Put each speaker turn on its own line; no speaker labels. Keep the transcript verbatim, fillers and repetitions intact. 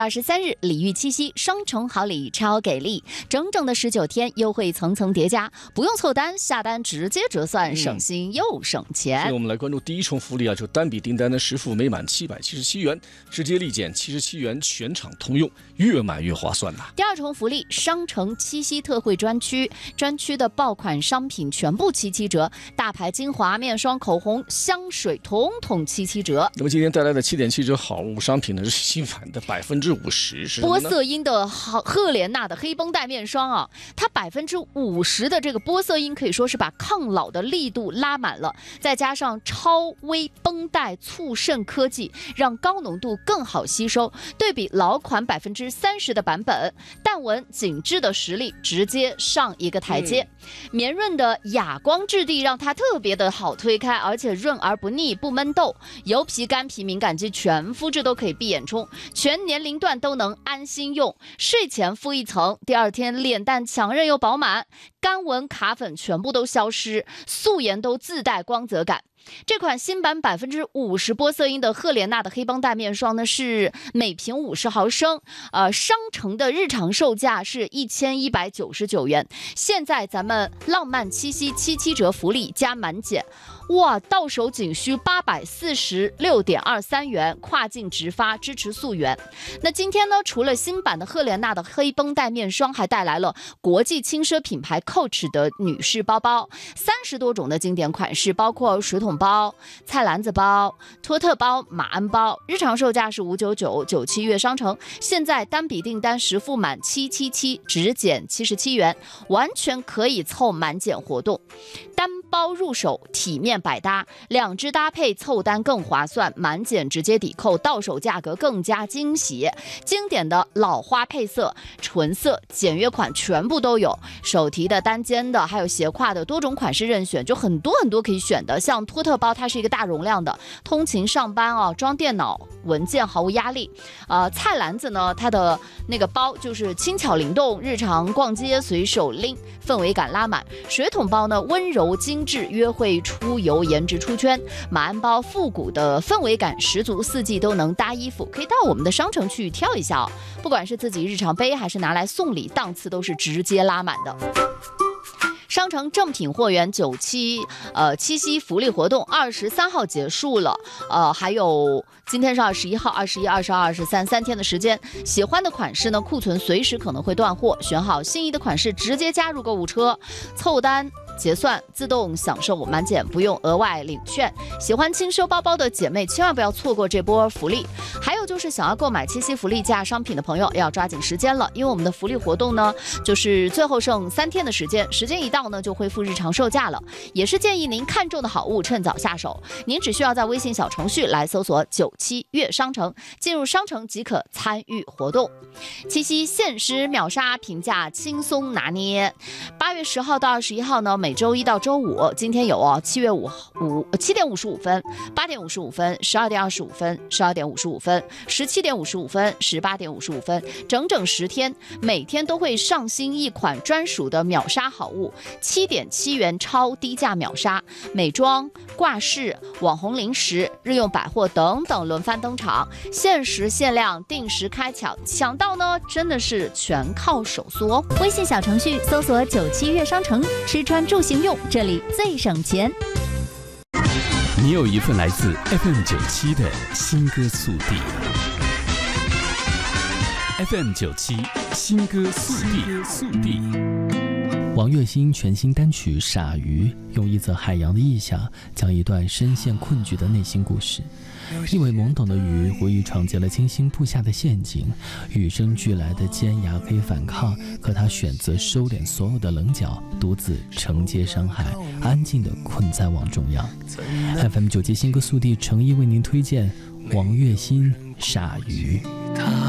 二十三日，礼遇七夕，双重好礼超给力，整整的十九天，优惠层层叠加，不用凑单，下单直接折算，省心又省钱。
所以我们来关注第一重福利啊，就单笔订单的实付每满七百七十七元，直接立减七十七元，全场通用，越买越划算呐、啊。
第二重福利，商城七夕特惠专区，专区的爆款商品全部七七折，大牌精华、面霜、口红、香水统统七七折。
那么今天带来的七点七折好物商品呢，是新款的百分之五十，是
波色因的赫莲娜的黑绷带面霜啊，它百分之五十的这个波色因可以说是把抗老的力度拉满了，再加上超微绷带促渗科技，让高浓度更好吸收。对比老款百分之三十的版本，淡纹紧致的实力直接上一个台阶。嗯、绵润的哑光质地让它特别的好推开，而且润而不腻，不闷痘。油皮、干皮、敏感肌全肤质都可以闭眼冲，全年龄段都能安心用。睡前敷一层，第二天脸蛋强韧又饱满，干纹卡粉全部都消失，素颜都自带光泽感。这款新版百分之五十波色因的赫莲娜的黑绷带面霜呢，是每瓶五十毫升，呃，商城的日常售价是一千一百九十九元，现在咱们浪漫七夕七七折福利加满减，哇，到手仅需八百四十六点二三元，跨境直发，支持溯源。那今天呢，除了新版的赫莲娜的黑绷带面霜，还带来了国际轻奢品牌 Coach 的女士包包，三十多种的经典款式，包括水桶包、菜篮子包、托特包、马鞍包，日常售价是五百九十九，九七月商城，现在单笔订单实付满七七七，直减七十七元，完全可以凑满减活动。单包入手，体面百搭，两支搭配凑单更划算，满减直接抵扣，到手价格更加惊喜。经典的老花配色、纯色、简约款全部都有，手提的、单肩的，还有斜挎的多种款式任选，就很多很多可以选的。像托特包，它是一个大容量的，通勤上班啊，装电脑文件毫无压力。呃，菜篮子呢，它的那个包就是轻巧灵动，日常逛街随手拎，氛围感拉满。水桶包呢，温柔精致，约会出游颜值出圈。马鞍包复古的氛围感十足，四季都能搭衣服，可以到我们的商城去挑一下哦。不管是自己日常背还是拿来送礼，档次都是直接拉满的。商城正品货源九七呃七夕福利活动二十三号结束了，呃，还有今天是二十一号、二十一、二十二、二十三三天的时间。喜欢的款式呢，库存随时可能会断货，选好心仪的款式直接加入购物车，凑单结算自动享受满减，不用额外领券。喜欢轻奢包包的姐妹千万不要错过这波福利。还有就是想要购买七夕福利价商品的朋友要抓紧时间了，因为我们的福利活动呢，就是最后剩三天的时间，时间一到呢就恢复日常售价了。也是建议您看中的好物趁早下手，您只需要在微信小程序来搜索九七月商城，进入商城即可参与活动。七夕限时秒杀，平价轻松拿捏。八月十号到二十一号呢，每周一到周五，今天有哦，七月五五七点五十五分、八点五十五分、十二点二十五分、十二点五十五分、十七点五十五分、十八点五十五分，整整十天，每天都会上新一款专属的秒杀好物，七点七元超低价秒杀，美妆、挂饰、网红零食、日用百货等等轮番登场，限时限量，定时开抢，抢到呢真的是全靠手速哦。
微信小程序搜索九七月商城，吃穿住行用，这里最省钱。
你有一份来自 F M 九七的新歌速递。F M 九七新歌速递速递。王栎鑫全新单曲《傻鱼》用一则海洋的意象，讲一段深陷困局的内心故事。一尾懵懂的鱼无意闯进了精心布下的陷阱，与生俱来的尖牙可以反抗，可他选择收敛所有的棱角，独自承接伤害，安静地困在网中央。F M 九七新歌速递诚意为您推荐王栎鑫《傻鱼》。